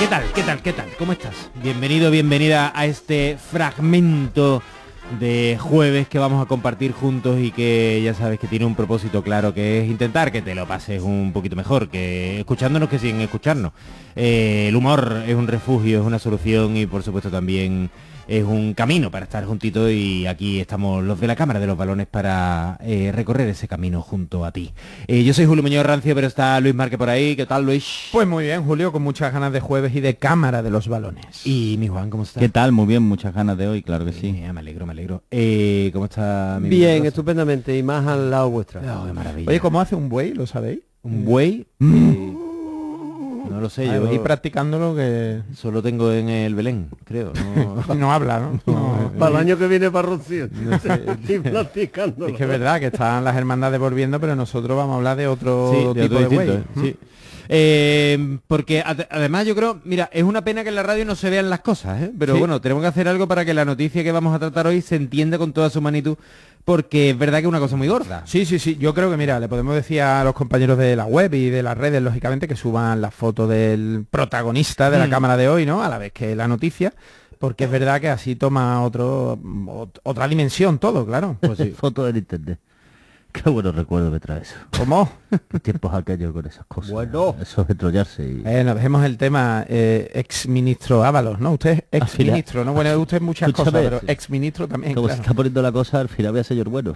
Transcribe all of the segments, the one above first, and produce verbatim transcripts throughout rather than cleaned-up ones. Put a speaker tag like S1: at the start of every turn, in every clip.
S1: ¿Qué tal? ¿Qué tal? ¿Qué tal? ¿Cómo estás? Bienvenido, bienvenida a este fragmento de jueves que vamos a compartir juntos y que ya sabes que tiene un propósito claro, que es intentar que te lo pases un poquito mejor, que escuchándonos que sin escucharnos. Eh, el humor es un refugio, es una solución y por supuesto también es un camino para estar juntitos, y aquí estamos los de la Cámara de los Balones para eh, recorrer ese camino junto a ti. Eh, yo soy Julio Muñoz Rancio, pero está Luis Márquez por ahí. ¿Qué tal, Luis?
S2: Pues muy bien, Julio, con muchas ganas de jueves y de Cámara de los Balones.
S1: Y mi Juan, ¿cómo está?
S3: ¿Qué tal? Muy bien, muchas ganas de hoy, claro que sí.
S1: Eh, me alegro, me alegro. Eh, ¿Cómo está mi
S4: Bien,
S1: Rosa?
S4: estupendamente, y más al lado vuestra.
S1: Oh, qué maravilla.
S2: Oye, ¿cómo hace un buey? ¿Lo sabéis?
S1: ¿Un buey? Eh, no lo sé,
S2: Ah,
S1: yo
S2: vais practicándolo que
S1: solo tengo en el Belén, creo. No,
S2: no habla, ¿no? No.
S4: Para el año que viene para Rocío.
S1: no sé.
S4: Estoy platicando.
S2: Es que es verdad que están las hermandades volviendo, pero nosotros vamos a hablar de otro
S1: Sí, de
S2: tipo
S1: otro
S2: de buey.
S1: distinto, ¿eh? Sí. Eh, porque ad- además yo creo, mira, es una pena que en la radio no se vean las cosas, ¿eh? Pero
S2: Sí.
S1: bueno, tenemos que hacer algo para que la noticia que vamos a tratar hoy se entienda con toda su magnitud, porque es verdad que es una cosa muy gorda.
S2: Sí, sí, sí. Yo creo que, mira, le podemos decir a los compañeros de la web y de las redes, lógicamente, que suban la foto del protagonista de la
S1: Mm.
S2: cámara de hoy, ¿no? A la vez que la noticia, porque es verdad que así toma otro ot- otra dimensión todo, claro.
S1: Pues sí.
S3: Foto del internet. Qué buenos recuerdos me trae eso.
S2: ¿Cómo?
S3: Qué tiempos aquellos con esas cosas.
S4: Bueno.
S3: Eso es enrollarse y...
S2: Eh, nos dejemos el tema eh, ex ministro Ábalos, ¿no? Usted es ex
S3: Al final-
S2: ministro, ¿no? Bueno, usted muchas
S3: Escúchame,
S2: cosas, pero
S3: sí.
S2: ex ministro también,
S3: Como
S2: claro.
S3: se está poniendo la cosa, al final voy a señor bueno.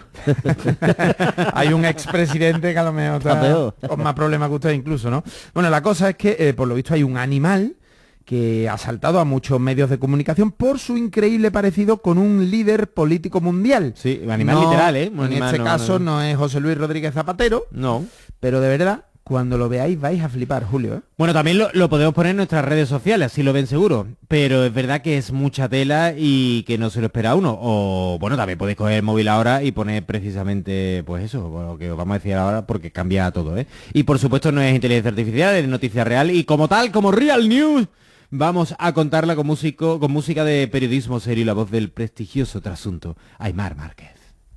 S2: Hay un expresidente que a lo mejor
S3: Está
S2: está
S3: peor.
S2: con más problemas que usted incluso, ¿no? Bueno, la cosa es que, eh, por lo visto, hay un animal que ha saltado a muchos medios de comunicación por su increíble parecido con un líder político mundial.
S1: Sí, un animal
S2: No,
S1: literal, ¿eh? Un
S2: en
S1: animal
S2: este
S1: no-
S2: caso
S1: no-
S2: no es José Luis Rodríguez Zapatero,
S1: No.
S2: pero de verdad, cuando lo veáis vais a flipar, Julio, ¿eh?
S1: Bueno, también lo, lo podemos poner en nuestras redes sociales, así lo ven seguro. Pero es verdad que es mucha tela y que no se lo espera uno. O, bueno, también podéis coger el móvil ahora y poner precisamente, pues eso, lo que os vamos a decir ahora, porque cambia todo, ¿eh? Y por supuesto no es inteligencia artificial, es noticia real. Y como tal, como Real News, vamos a contarla con, músico, con música de periodismo serio y la voz del prestigioso trasunto, Aimar Márquez.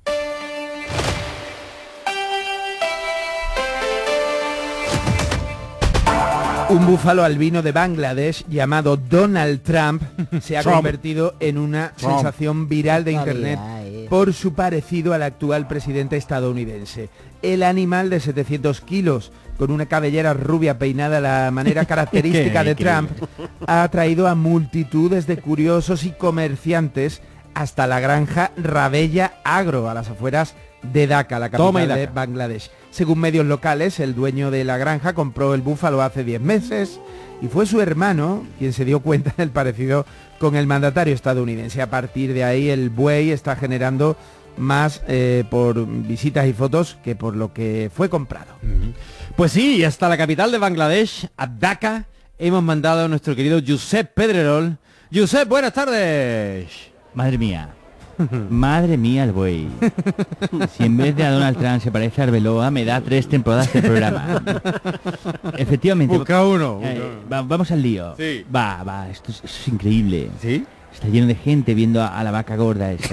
S2: Un búfalo albino de Bangladesh llamado Donald Trump se ha
S1: Trump.
S2: convertido en una
S1: Trump.
S2: sensación viral de
S4: Dale,
S2: internet
S4: ay.
S2: por su parecido al actual presidente estadounidense. El animal de setecientos kilos, con una cabellera rubia peinada a la manera característica de
S1: Increíble.
S2: Trump, ha atraído a multitudes de curiosos y comerciantes hasta la granja Rabella Agro, a las afueras de Dhaka, la
S1: Toma y
S2: capital de
S1: Dhaka.
S2: Bangladesh. Según medios locales, el dueño de la granja compró el búfalo hace diez meses y fue su hermano quien se dio cuenta del parecido con el mandatario estadounidense. A partir de ahí, el buey está generando más eh, por visitas y fotos que por lo que fue comprado.
S1: Pues sí, y hasta la capital de Bangladesh, a Dhaka, hemos mandado a nuestro querido Josep Pedrerol. Josep, buenas tardes.
S3: Madre mía. Madre mía el buey. Si en vez de a Donald Trump se parece a Arbeloa, me da tres temporadas de programa. Efectivamente.
S1: Busca uno.
S3: Eh, va- vamos al lío.
S1: Sí.
S3: Va, va, esto es, esto es increíble.
S1: ¿Sí?
S3: Está lleno de gente viendo a, a la vaca gorda esa.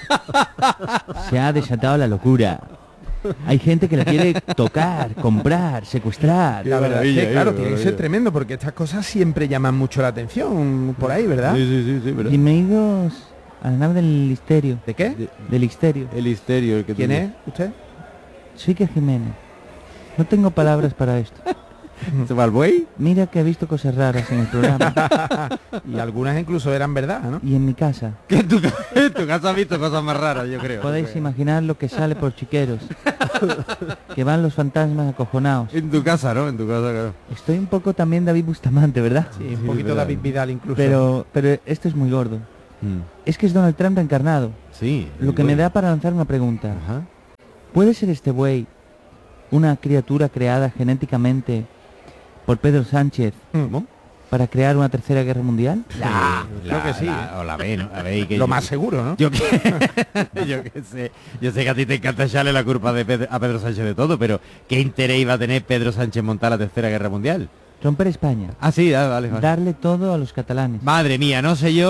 S3: Se ha desatado la locura. Hay gente que la quiere tocar, comprar, secuestrar.
S2: La verdad es
S1: maravilla,
S2: que, claro,
S1: eh,
S2: tiene que ser
S1: maravilla.
S2: tremendo porque estas cosas siempre llaman mucho la atención por ahí, ¿verdad?
S1: Sí, sí, sí, sí, pero...
S3: Bienvenidos a la nave del Listerio.
S2: ¿De qué?
S1: De-
S3: Del Listerio.
S1: El histerio, el que tú
S2: ¿Quién
S1: dices.
S2: es usted?
S3: Soy que Jiménez. No tengo palabras para esto.
S1: ¿Se va al buey?
S3: Mira que he visto cosas raras en el programa.
S2: Y algunas incluso eran verdad, ¿no?
S3: Y en mi casa.
S1: Que en tu, ca- en tu casa has visto cosas más raras, yo creo.
S3: Podéis imaginar lo que sale por chiqueros. Que van los fantasmas acojonados.
S1: En tu casa, ¿no? En tu casa, claro.
S3: Estoy un poco también David Bustamante, ¿verdad?
S2: Sí, un
S1: Sí,
S2: poquito
S1: verdad.
S2: David Vidal incluso.
S3: Pero, pero esto es muy gordo.
S1: Mm.
S3: Es que es Donald Trump reencarnado.
S1: Sí.
S3: Lo que me da para lanzar una pregunta.
S1: Ajá.
S3: ¿Puede ser este buey una criatura creada genéticamente por Pedro Sánchez
S1: ¿Cómo?
S3: para crear una tercera guerra mundial?
S2: La- creo que sí,
S1: La, o la B, ¿no? A ver, y que
S2: Lo
S1: yo-
S2: más seguro, ¿no?
S1: Yo que, yo que sé, yo sé que a ti te encanta echarle la culpa de Pedro- a Pedro Sánchez de todo, pero ¿qué interés iba a tener Pedro Sánchez en montar la tercera guerra mundial?
S3: Romper España.
S1: Ah, sí, ah, vale, vale.
S3: Darle todo a los catalanes.
S1: Madre mía, no sé yo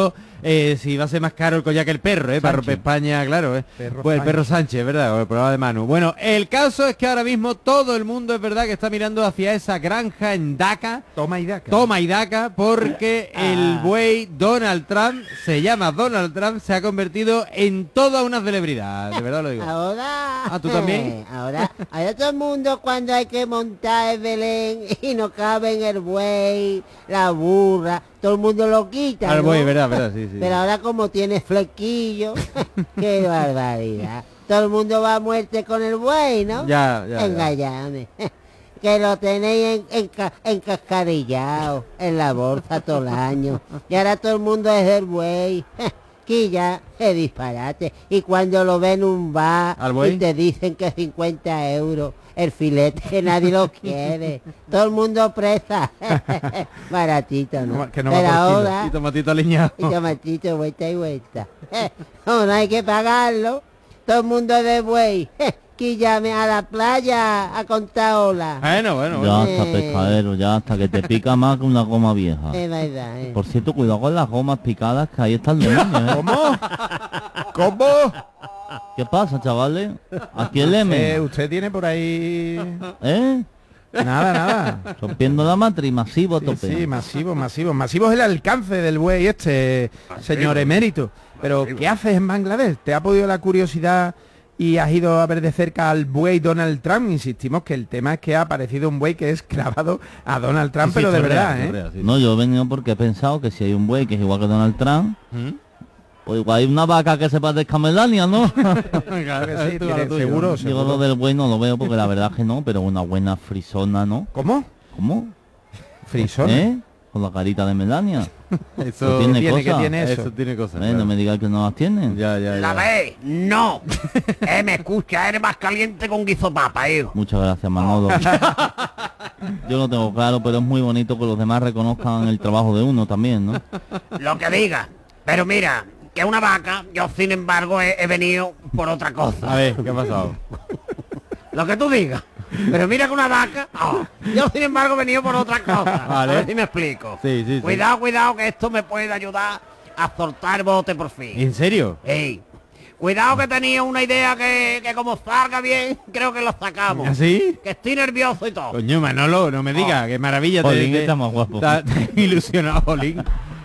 S1: eh, si va a ser más caro el collar que el perro, ¿eh? Para romper España, claro, ¿eh?
S2: Perro
S1: Pues el
S2: Sánchez.
S1: perro Sánchez, ¿verdad? O el programa de Manu. Bueno, el caso es que ahora mismo todo el mundo es verdad que está mirando hacia esa granja en Daca.
S2: Toma y daca.
S1: Toma y daca, porque el buey Donald Trump, se llama Donald Trump, se ha convertido en toda una celebridad, de verdad lo digo.
S5: Ahora.
S1: Ah, ¿tú también?
S5: Ahora, ahora todo el mundo cuando hay que montar el Belén y no cabe en el buey, la burra, todo el mundo lo quita,
S1: Al
S5: ¿no?
S1: buey, verdad, verdad, sí, sí.
S5: Pero ahora como tiene flequillo, qué barbaridad. Todo el mundo va a muerte con el buey, ¿no?
S1: Ya, ya, ya.
S5: Engañame. Que lo tenéis en, en, ca- encascarillado en la bolsa todo el año. Y ahora todo el mundo es el buey. Que ya es disparate. Y cuando lo ven un bar
S1: ¿Al buey?
S5: y te dicen que cincuenta euros el filete, que nadie lo quiere. Todo el mundo presa. Baratito, ¿no?
S2: No, que no va
S5: Pero
S2: por kilo.
S5: ahora...
S1: Y tomatito aliñado.
S5: Y tomatito, vuelta y vuelta. Como no hay que pagarlo, todo el mundo de buey. Que llame a la playa a contar olas.
S1: Bueno, bueno,
S3: Ya
S1: bueno.
S3: está,
S5: Eh.
S3: pescadero, ya hasta que te pica más que una goma vieja.
S5: Es verdad, eh.
S3: Por cierto, cuidado con las gomas picadas, que ahí está el demonio, ¿eh?
S2: ¿Cómo? ¿Cómo?
S3: ¿Qué pasa, chavales? Aquí el
S2: Eh,
S3: M,
S2: usted tiene por ahí...
S3: ¿eh?
S2: Nada, nada.
S3: Rompiendo la matriz, masivo a
S2: Sí,
S3: tope.
S2: sí, masivo, masivo. Masivo es el alcance del buey este, señor emérito. Pero, ¿qué haces en Bangladesh? ¿Te ha podido la curiosidad y has ido a ver de cerca al buey Donald Trump? Insistimos que el tema es que ha aparecido un buey que es clavado a Donald Trump,
S1: Sí, sí,
S2: pero de
S1: esto es
S2: verdad,
S1: real,
S2: ¿eh?
S1: esto es real, sí.
S3: No, yo he venido porque he pensado que si hay un buey que es igual que Donald Trump,
S1: ¿Mm?
S3: pues igual hay una vaca que se parezca a Melania, ¿no?
S2: Claro que sí,
S1: Tú a
S2: tiene-
S1: lo tuyo.
S2: seguro,
S3: Yo lo
S2: seguro.
S3: del buey no lo veo porque la verdad que no, pero una buena frisona, ¿no?
S2: ¿Cómo?
S3: ¿Cómo?
S2: Frisón.
S3: ¿Eh? Con la carita de Melania.
S1: Eso
S3: tiene
S2: tiene, ¿qué
S3: cosas.
S2: tiene eso?
S1: Eso tiene cosas.
S3: Eh,
S1: claro.
S3: no me digas que no las tienen.
S1: Ya, ya,
S6: ¿La
S1: ya.
S6: ves? No. Eh, me escucha, eres más caliente con guiso papa, hijo.
S3: Muchas gracias, Manolo. Yo lo tengo claro, pero es muy bonito que los demás reconozcan el trabajo de uno también, ¿no?
S6: Lo que diga. Pero mira, que una vaca, yo sin embargo he, he venido por otra
S1: A
S6: cosa.
S1: ver, ¿qué ha pasado?
S6: Lo que tú digas. Pero mira que una vaca, oh, yo sin embargo he venido por otra cosa.
S1: Vale.
S6: A ver si me explico.
S1: Sí, sí, sí.
S6: Cuidado, cuidado, que esto me puede ayudar a soltar el bote por fin.
S1: ¿En serio?
S6: Ey, cuidado que tenía una idea que, que como salga bien, creo que lo sacamos.
S1: ¿Así?
S6: Que estoy nervioso y todo.
S1: Coño, Manolo, no me digas, qué maravilla. te-
S3: Jolín,
S1: te-
S3: está más guapo.
S1: Está está ilusionado, Jolín.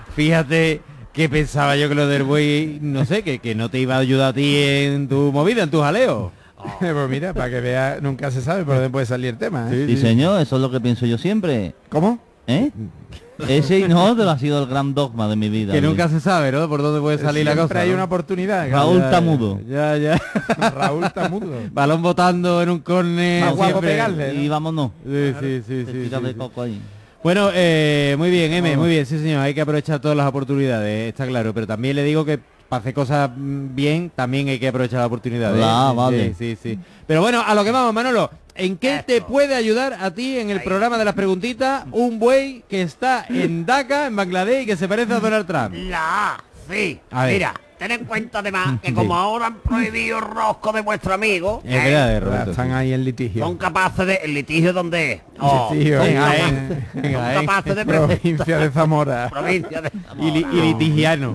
S1: Fíjate que pensaba yo que lo del buey, no sé, que, que no te iba a ayudar a ti en tu movida, en tu jaleo.
S2: Pues mira, para que vea, nunca se sabe por dónde puede salir el tema, ¿eh?
S3: Sí, señor, eso es lo que pienso yo siempre.
S2: ¿Cómo?
S3: ¿Eh? Ese y no otro ha sido el gran dogma de mi vida.
S1: Que
S3: Luis.
S1: nunca se sabe, ¿no? Por dónde puede salir la
S2: Siempre
S1: cosa.
S2: hay
S1: ¿no?
S2: una oportunidad.
S3: Raúl
S1: Ya, ya,
S3: Tamudo.
S1: Ya, ya.
S2: Raúl Tamudo.
S1: Balón botando en un córner.
S2: Más guapo
S1: siempre.
S2: pegarle.
S3: Y vámonos.
S1: Sí, sí, sí,
S3: Te
S1: sí,
S3: tiras
S1: sí,
S3: de
S1: sí.
S3: coco ahí.
S1: Bueno, eh, muy bien, M,
S2: Vamos.
S1: muy bien, sí señor, hay que aprovechar todas las oportunidades, está claro, pero también le digo que para hacer cosas mm, bien, también hay que aprovechar las oportunidades.
S3: Ah,
S1: Sí,
S3: vale.
S1: Sí, sí, sí. Pero bueno, a lo que vamos, Manolo, ¿en qué te puede ayudar a ti en el programa de las preguntitas un buey que está en Dhaka, en Bangladesh, y que se parece a Donald Trump?
S6: La A, sí.
S1: A ver.
S6: Mira, ten en cuenta además que
S1: Sí.
S6: como ahora han prohibido el rosco de vuestro amigo,
S1: Es
S6: eh,
S1: verdad, eh, Roberto.
S2: Están
S1: sí.
S2: ahí en litigio.
S6: son capaces de... ¿El litigio dónde es? Oh,
S2: Litigio,
S6: son
S2: en
S6: capaces-
S2: Jaén.
S1: En
S6: son
S1: Jaén.
S6: capaces de presentar...
S2: Provincia de Zamora.
S6: Provincia de
S1: Y, li-
S6: Zamora.
S1: y litigiano.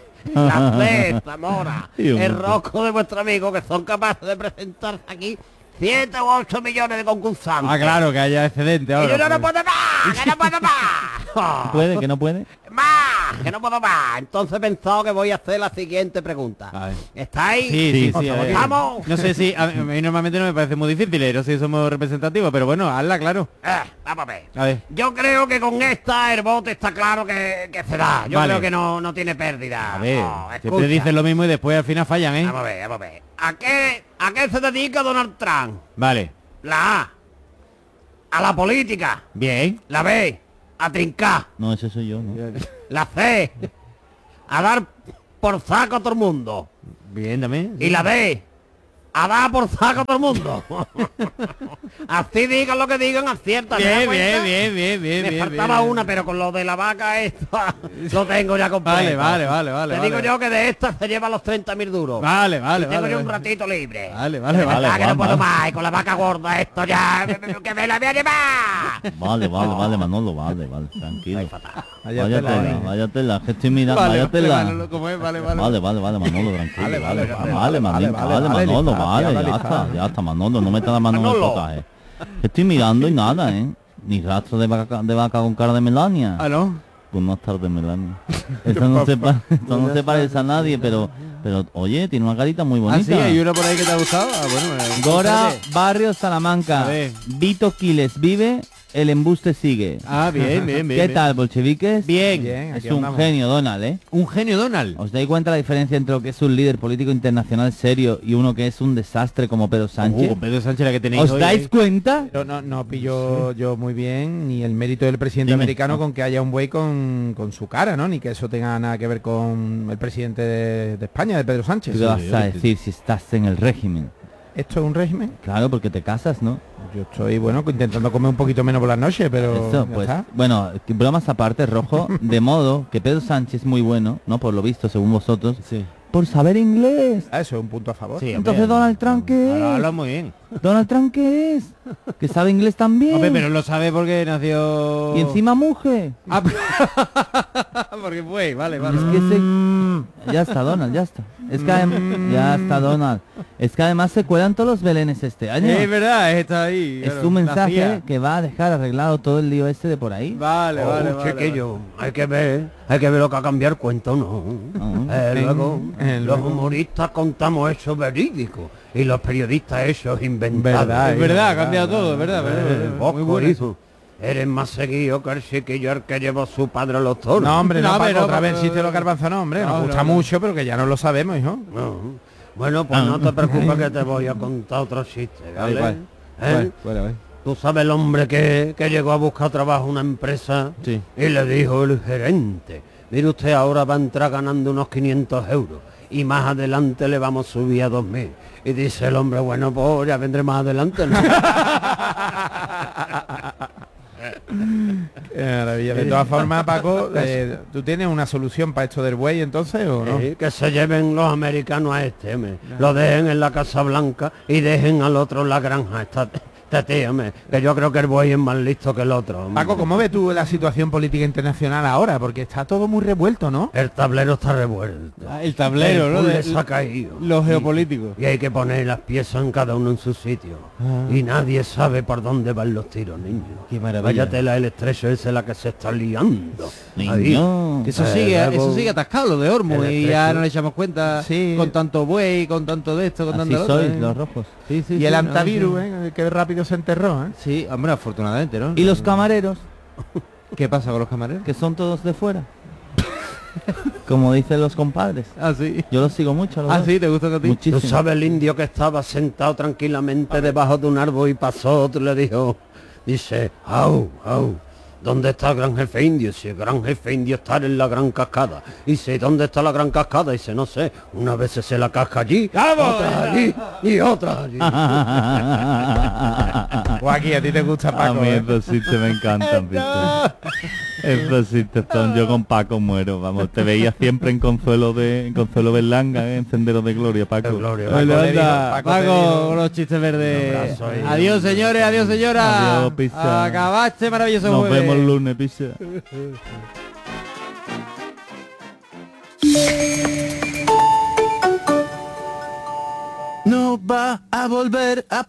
S6: La C, Zamora.
S3: Sí, hombre.
S6: El rosco de vuestro amigo que son capaces de presentarse aquí siete u ocho millones de concursantes.
S1: Ah, claro, que haya excedente
S6: Y
S1: ahora.
S6: yo no, no
S1: pues.
S6: puedo más, que no puedo más. Oh,
S3: ¿Puede? ¿Que no puede?
S6: más, que no puedo más. Entonces he pensado que voy a hacer la siguiente pregunta.
S1: A ver.
S6: ¿Estáis?
S1: Sí, sí, sí. a ver.
S6: Vamos.
S1: No sé si, a mí, a mí normalmente no me parece muy difícil, no sé si somos representativos, pero bueno, hazla, claro.
S6: Eh, vamos a ver.
S1: A ver.
S6: Yo creo que con esta el bote está claro que, que se da. Yo
S1: Vale.
S6: creo que no, no tiene pérdida.
S1: A ver,
S6: No,
S1: siempre
S6: escucha.
S1: dicen lo mismo y después al final fallan, ¿eh?
S6: Vamos a ver, vamos a ver. ¿A qué, ¿A qué se dedica Donald Trump?
S1: Vale,
S6: La A. A la política.
S1: bien.
S6: La B. A trincar.
S3: No, ese soy yo, ¿no?
S6: La C. A dar por saco a todo el mundo.
S1: Bien también.
S6: Y la D. a dar por saco a todo el mundo. Así digan lo que digan, acierta. ¿te das
S1: Bien,
S6: cuenta?
S1: bien, bien, bien, bien,
S6: Me
S1: bien,
S6: faltaba
S1: bien.
S6: una, pero con lo de la vaca esto lo tengo ya completo.
S1: Vale, vale, vale, vale.
S6: Te
S1: vale.
S6: digo yo que de esta se lleva los treinta mil duros.
S1: Vale, vale,
S6: y tengo
S1: vale,
S6: yo un
S1: vale.
S6: ratito libre.
S1: Vale, vale,
S6: Que
S1: vale.
S6: verdad que no
S3: vale,
S6: puedo
S3: vale.
S6: más, y con la vaca gorda esto ya, que me la voy a llevar.
S3: Vale, vale, vale, Manolo, vale, vale, tranquilo.
S2: Vaya
S3: Vaya
S2: tela,
S3: tela,
S2: ¿eh?
S3: vaya tela, que estoy mirando,
S1: Vale,
S3: vaya
S1: vale,
S3: tela.
S1: Manolo, ¿cómo es? Vale, vale.
S3: Vale, vale, vale, Manolo, tranquilo.
S2: Vale,
S3: Vale,
S2: vale,
S3: vale,
S2: vale,
S3: vale,
S2: vale,
S3: Manolo,
S2: vale,
S3: vale, Manolo,
S2: lista,
S3: vale,
S2: ya,
S3: ya
S2: lista.
S3: está, ya está, Manolo, no metas la mano en el
S6: Manolo.
S3: potaje. Que estoy mirando y nada, ¿eh? Ni rastro de vaca, de vaca con cara de Melania.
S1: Ah, ¿no?
S3: Buenas tardes, Melania. Esto no se, pa- esto no se parece a nadie, pero, pero, oye, tiene una carita muy
S1: Ah,
S3: bonita.
S1: sí, hay uno por ahí que te ha gustado. Ah, bueno, eh,
S3: Gora,
S1: espérate.
S3: Barrio Salamanca.
S1: A ver.
S3: Vito Quiles vive, el embuste sigue.
S1: Ah, bien, bien, bien.
S3: ¿Qué
S1: bien.
S3: tal, bolcheviques?
S1: Bien.
S2: Bien,
S3: Es
S2: aquí
S3: un
S2: andamos.
S3: genio, Donald, ¿eh?
S1: Un genio Donald.
S3: ¿Os dais cuenta la diferencia entre lo que es un líder político internacional serio y uno que es un desastre como Pedro Sánchez?
S1: Uh, Pedro Sánchez la que tenéis
S3: ¿Os
S1: hoy,
S3: dais
S1: eh.
S3: cuenta?
S2: Pero no, no pillo yo muy bien ni el mérito del presidente
S3: Dime.
S2: americano con que haya un buey con, con su cara, ¿no? Ni que eso tenga nada que ver con el presidente de, de España, de Pedro Sánchez.
S3: ¿Qué vas a decir si estás en el régimen?
S2: ¿Esto es un régimen?
S3: Claro, porque te casas, ¿no?
S2: Yo estoy, bueno, intentando comer un poquito menos por las noches, pero
S3: Eso,
S2: ya
S3: pues,
S2: está.
S3: bueno, que bromas aparte, Rojo, de modo que Pedro Sánchez es muy bueno, ¿no? Por lo visto, según vosotros,
S1: Sí.
S3: por saber inglés.
S2: Ah, eso es un punto a favor.
S1: Sí,
S3: Entonces,
S1: hombre,
S3: Donald Trump, ¿qué
S1: Habla,
S3: es?
S1: habla muy bien.
S3: ¿Donald Trump qué es? Que sabe inglés también.
S1: Hombre, pero lo sabe porque nació...
S3: Y encima mujer.
S1: Ah, porque fue, vale, vale.
S3: Es que se... Ya está, Donald, ya está. Es que adem- ya está, Donald. Es que además se cuelan todos los belenes este año.
S1: Es verdad, está ahí.
S3: Es
S1: claro,
S3: un
S1: la
S3: mensaje
S1: C I A.
S3: que va a dejar arreglado todo el lío este de por ahí.
S1: Vale, vale,
S6: Oh,
S1: vale.
S6: chiquillo, hay que ver, hay que ver lo que ha cambiado el cuento, ¿no?
S3: Ah.
S6: Eh, luego,
S2: Eh,
S6: los
S2: luego.
S6: humoristas contamos hechos verídicos y los periodistas hechos inventados.
S2: Verdad,
S1: Es verdad, ha cambiado todo, es verdad, verdad,
S6: Eh,
S1: verdad.
S6: vos,
S1: Muy bueno.
S6: hijo, eres más seguido que el chiquillo el que llevó su padre a los toros.
S2: No, hombre, no,
S1: No,
S2: Paco,
S1: pero-
S2: otra vez
S1: pero-
S2: existe lo garbanzo, no, hombre.
S1: No,
S2: Nos
S1: no,
S2: gusta
S1: no.
S2: mucho, pero que ya no lo sabemos, hijo.
S6: No. Bueno, pues no te preocupes que te voy a contar otro chiste, ¿vale?
S1: Igual,
S6: ¿Eh?
S1: igual, igual, igual.
S6: Tú sabes el hombre que, que llegó a buscar trabajo a una empresa
S1: Sí.
S6: y le dijo el gerente, mire usted, ahora va a entrar ganando unos quinientos euros y más adelante le vamos a subir a dos mil. Y dice el hombre, bueno, pues ya vendré más adelante, ¿no?
S2: Qué maravilla. De todas formas, Paco, eh, ¿tú tienes una solución para esto del buey entonces o no?
S6: Eh, que se lleven los americanos a este, hombre. Lo dejen en la Casa Blanca y dejen al otro en la granja. Esta, este tío, hombre, que yo creo que el buey es más listo que el otro. hombre.
S2: Paco, ¿cómo ves tú la situación política internacional ahora? Porque está todo muy revuelto, ¿no?
S6: El tablero está revuelto.
S1: Ah, el tablero,
S6: El
S1: ¿no?
S6: puzzle
S1: De-
S6: se ha caído.
S1: Los
S6: Y-
S1: geopolíticos.
S6: Y hay que poner las piezas en cada uno en su sitio. Y nadie sabe por dónde van los tiros, niño.
S1: Qué maravilla.
S6: Vaya tela el estrecho ese la que se está liando. Ahí.
S3: Niño.
S1: Que eso
S6: Eh,
S1: sigue,
S6: luego-
S1: eso sigue atascado, lo de Hormuz,
S6: el
S1: y
S6: estrecho.
S1: ya no le echamos cuenta
S2: Sí.
S1: con tanto buey, con tanto de esto, con
S3: Así
S1: tanto lo otro,
S3: sois,
S1: ¿eh?
S3: los rojos.
S1: Sí, sí,
S2: Y
S1: sí,
S2: el
S1: no,
S2: antivirus,
S1: sí.
S2: ¿eh? Que rápido se enterró, ¿eh?
S1: Sí, hombre, afortunadamente, ¿no?
S3: Y los camareros,
S1: ¿Qué pasa con los camareros?
S3: que son todos de fuera. Como dicen los compadres.
S1: Ah, sí.
S3: Yo los sigo mucho. a los
S1: Ah,
S3: dos.
S1: sí, ¿te gusta que a ti?
S6: Tú
S3: Muchísimo.
S6: sabes el indio que estaba sentado tranquilamente debajo de un árbol y pasó otro y le dijo, dice, au, au, ¿dónde está el gran jefe indio? Si el gran jefe indio está en la gran cascada. Y dice, ¿dónde está la gran cascada? Y dice, no sé, una vez se la casca allí, otra allí y otra allí.
S2: O aquí, a ti te gusta,
S3: A
S2: Paco.
S3: mí
S2: ¿eh?
S3: estos chistes me encantan, ¿viste? Estos chistes son, yo con Paco muero, vamos, te veía siempre en Consuelo de en Consuelo Berlanga, ¿eh? En Sendero de Gloria, Paco.
S6: De Gloria.
S2: Paco
S1: Hola,
S2: le dijo-
S1: anda,
S2: Paco te
S1: Paco,
S2: dijo-
S1: con los chistes verdes.
S6: Un abrazo ahí.
S1: Adiós, señores, adiós, señora.
S3: Adiós, pizza.
S1: Acabaste maravilloso
S3: Nos
S1: jueves.
S3: vemos el lunes, pizza.
S7: No va a volver a